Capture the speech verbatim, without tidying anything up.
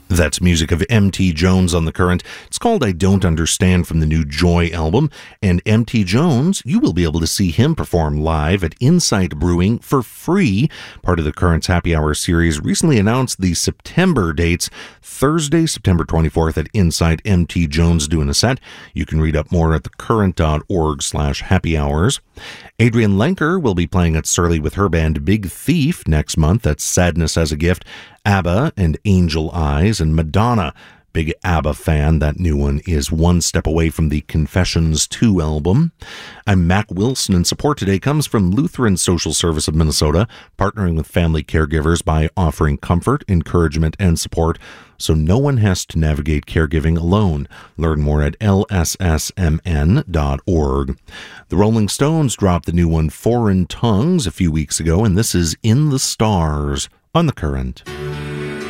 That's music of M T Jones on The Current. It's called I Don't Understand from the new Joy album. And M T Jones, you will be able to see him perform live at Insight Brewing for free. Part of The Current's Happy Hour series recently announced the September dates. Thursday, September twenty-fourth at Insight, M T Jones doing a set. You can read up more at thecurrent.org slash happy hours. Adrian Lenker will be playing at Surly with her band Big Thief next month. That's Sadness as a Gift. ABBA and Angel Eyes, and Madonna. Big ABBA fan. That new one is one step away from the Confessions two album. I'm Mac Wilson, and support today comes from Lutheran Social Service of Minnesota, partnering with family caregivers by offering comfort, encouragement, and support so no one has to navigate caregiving alone. Learn more at L S S M N dot org. The Rolling Stones dropped the new one Foreign Tongues a few weeks ago, and this is In the Stars on The Current.